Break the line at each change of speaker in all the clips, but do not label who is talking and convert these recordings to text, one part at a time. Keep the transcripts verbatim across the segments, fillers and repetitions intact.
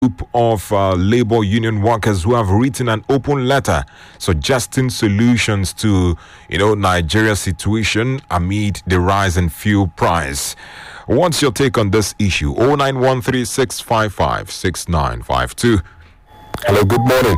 group of uh, labor union workers who have written an open letter suggesting solutions to, you know, Nigeria's situation amid the rise in fuel price. What's your take on this issue? oh nine one three, six five five, six nine five two. Hello, good morning.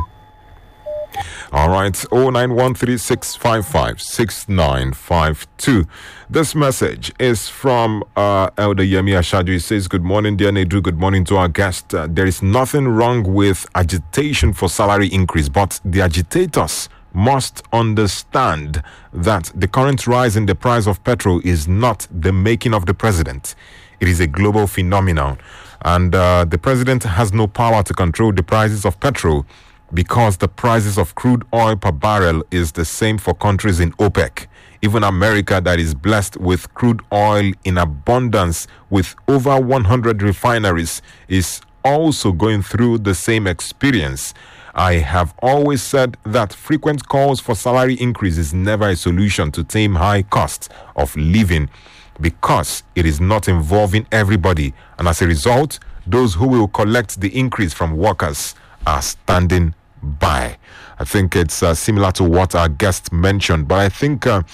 All right, oh nine one three, six five five, six nine five two. This message is from uh, Elder Yemi Ashaju. He says, good morning, dear Nedu. Good morning to our guest. Uh, there is nothing wrong with agitation for salary increase, but the agitators must understand that the current rise in the price of petrol is not the making of the president. It is a global phenomenon. And uh, the president has no power to control the prices of petrol, because the prices of crude oil per barrel is the same for countries in OPEC. Even America, that is blessed with crude oil in abundance with over one hundred refineries, is also going through the same experience. I have always said that frequent calls for salary increase is never a solution to tame high costs of living, because it is not involving everybody. And as a result, those who will collect the increase from workers are standing by. I think it's uh, similar to what our guest mentioned, but I think uh,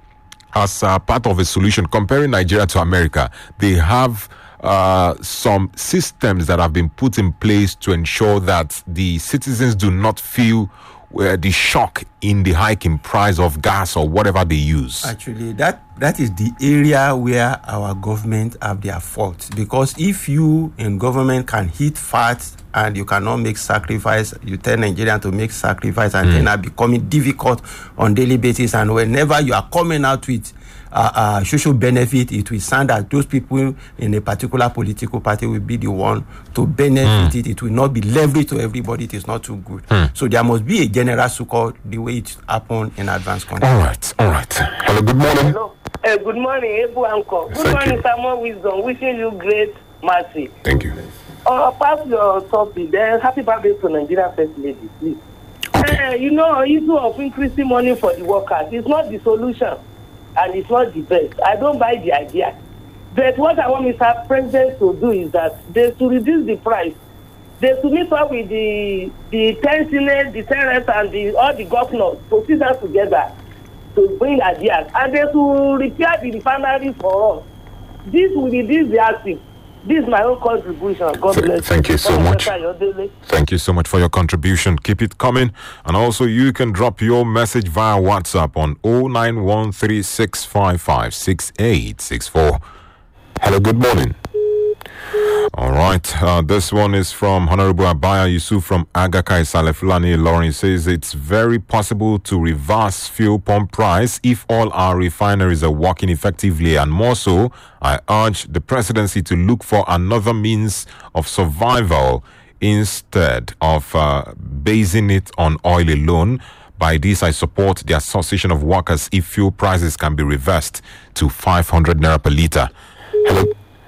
as uh, part of a solution, comparing Nigeria to America, they have uh, some systems that have been put in place to ensure that the citizens do not feel uh, the shock in the hike in price of gas or whatever they use.
Actually, that that is the area where our government have their fault, because if you in government can hit fast and you cannot make sacrifice, you tell Nigerians to make sacrifice, and mm. then are becoming difficult on daily basis, and whenever you are coming out with uh, uh, social benefit, it will sound that those people in a particular political party will be the one to benefit mm. it. It will not be leveraged to everybody. It is not too good. Mm. So there must be a general succor the way it happened in advanced country.
All right, all right. Hello, good morning.
Hello. Uh, good morning, Ebu Uncle. Good
Thank
morning,
you.
Samuel Wisdom. Wishing you great mercy.
Thank you.
Uh, pass your topic. Then happy birthday to Nigeria First Lady, please.
Okay.
Uh, you know, issue of increasing money for the workers is not the solution, and it's not the best. I don't buy the idea. But what I want Mister President to do is that they to reduce the price. They to meet up with the the ten senate, the ten reps, and the, all the governors to sit down together to bring ideas, and they to repair the refinery for us. This will reduce the active. This is my own contribution. God
Th-
bless
thank you so much.
you.
Thank you so much for your contribution. Keep it coming. And also, you can drop your message via WhatsApp on oh nine one three, six five five, six eight six four. Hello, good morning. All right. Uh, this one is from Honorable Abaya Yusuf from Agakai Salefulani. Lauren says it's very possible to reverse fuel pump price if all our refineries are working effectively, and more so, I urge the presidency to look for another means of survival instead of uh, basing it on oil alone. By this, I support the Association of Workers if fuel prices can be reversed to five hundred naira per litre. Hello.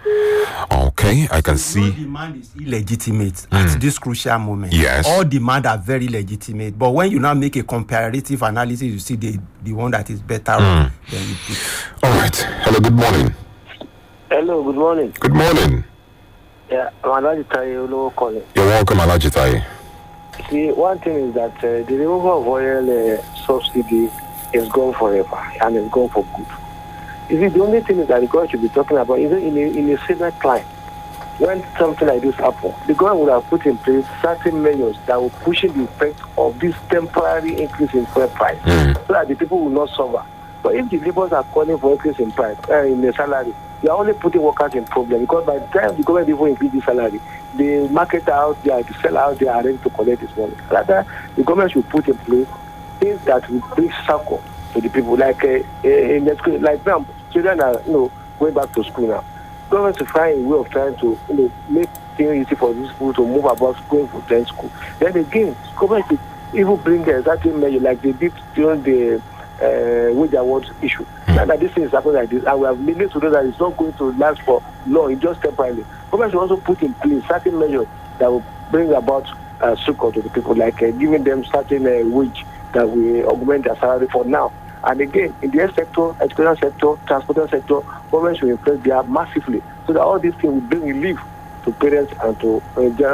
Okay, I can see.
All demand is illegitimate mm. at this crucial moment.
Yes.
All demand are very legitimate. But when you now make a comparative analysis, you see the, the one that is better mm. than you pick.
All right. Hello, good morning.
Hello, good morning.
Good morning.
Yeah, I'm Alaji Taye calling.
You're welcome, Alaji Taye.
See, one thing is that uh, the removal of oil uh, subsidy is gone forever, and it's gone for good. You see, the only thing is that the government should be talking about is in a, in a similar climate, when something like this happens, the government would have put in place certain measures that will cushion the effect of this temporary increase in fuel price, mm. so that the people will not suffer. But if the laborers are calling for increase in price, uh, in the salary, they are only putting workers in problem, because by the time the government even increase the salary, the market out there, the seller out there are ready to collect this money. Rather, the government should put in place things that will bring circle to the people, like uh, in the school, like now, children are, you know, going back to school now. Government to find a way of trying to, you know, make things easy for these people to move about going for ten school. Then again, government should even bring a certain measure like they did during the uh, wage award issue. Mm. Now that this thing is happening like this, and we have made it to know that it's not going to last for long, it's just temporarily. Government should also put in place certain measures that will bring about uh, support to the people, like uh, giving them certain uh, wage that will augment their salary for now. And again, in the health sector, education sector, transportation sector, government should invest there massively, so that all these things will bring relief to parents and to uh, general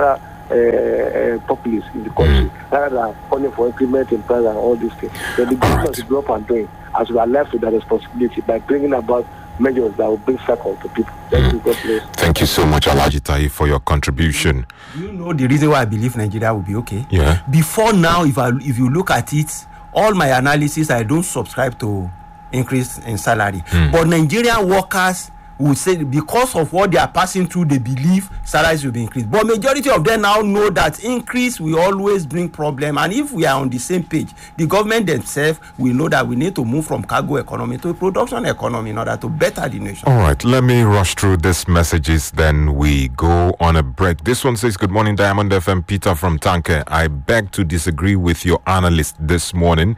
uh, uh, populace in the country, mm. rather than calling for increment in price and all these things. Then the government right. should go up and doing, as we are left with that responsibility by bringing about measures that will bring circle to people. Thank mm. you, God bless.
Thank you so much, Alhaji Tai, for your contribution.
You know the reason why I believe Nigeria will be okay?
Yeah.
Before now, if I if you look at it, all my analysis, I don't subscribe to increase in salary. Mm. But Nigerian workers would say because of what they are passing through, they believe salaries will be increased. But majority of them now know that increase will always bring problem. And if we are on the same page, the government themselves will know that we need to move from cargo economy to a production economy in order to better the nation.
All right, let me rush through these messages, then we go on a break. This one says, good morning, Diamond F M, Peter from Tanke. I beg to disagree with your analyst this morning.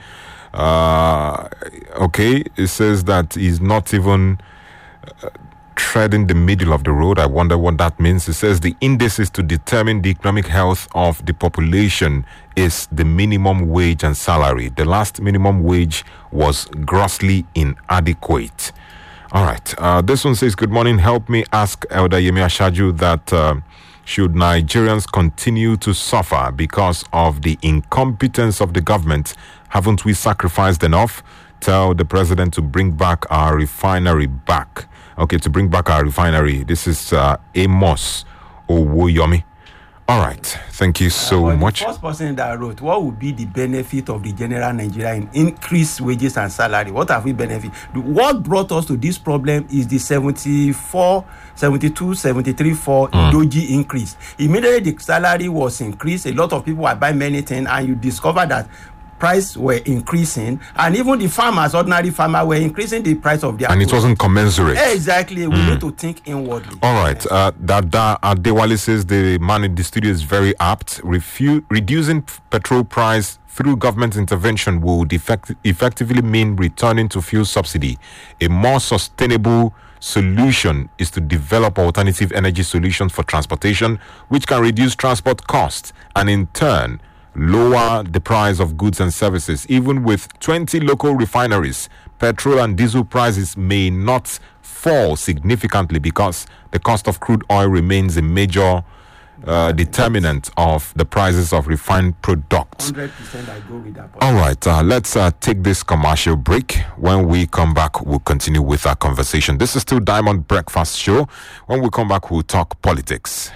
Uh, okay, it says that he's not even uh, treading the middle of the road. I wonder what that means. It says the indices to determine the economic health of the population is the minimum wage and salary. The last minimum wage was grossly inadequate. All right. Uh, this one says, good morning. Help me ask Elder Yemi Ashaju that uh, should Nigerians continue to suffer because of the incompetence of the government, haven't we sacrificed enough? Tell the president to bring back our refinery back. Okay, to bring back our refinery. This is uh, Amos Owoyomi. All right. Thank you so uh, much.
The first person that wrote, what would be the benefit of the general Nigeria in increased wages and salary? What have we benefit? What brought us to this problem is the seventy-four, seventy-two, seventy-three for mm. doji increase. Immediately the salary was increased. A lot of people were buying many things, and you discover that price were increasing, and even the farmers, ordinary farmers, were increasing the price of their
and it wasn't commensurate.
Exactly. We mm. need to think inwardly.
All right. Uh, Dada Adewale says the man in the studio is very apt. Refu- reducing petrol price through government intervention would effect- effectively mean returning to fuel subsidy. A more sustainable solution is to develop alternative energy solutions for transportation, which can reduce transport costs and in turn lower the price of goods and services. Even with twenty local refineries, petrol and diesel prices may not fall significantly because the cost of crude oil remains a major uh, determinant of the prices of refined products.
one hundred percent I go with that.
All right, uh, let's uh, take this commercial break. When we come back, we'll continue with our conversation. This is still Diamond Breakfast Show. When we come back, we'll talk politics.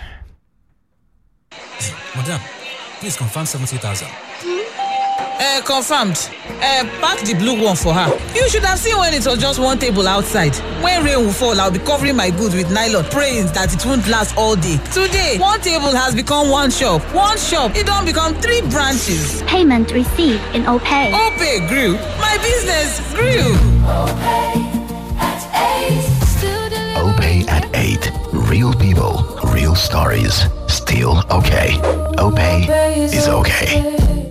Madam, please confirm seventy thousand.
Uh, confirmed. Uh, pack the blue one for her. You should have seen when it was just one table outside. When rain will fall, I'll be covering my goods with nylon, praying that it won't last all day. Today, one table has become one shop. One shop, it don't become three branches.
Payment received in OPay.
OPay grew. My business grew.
OPay at eight. OPay at eight. Real people, real stories. Still okay. OPay is okay.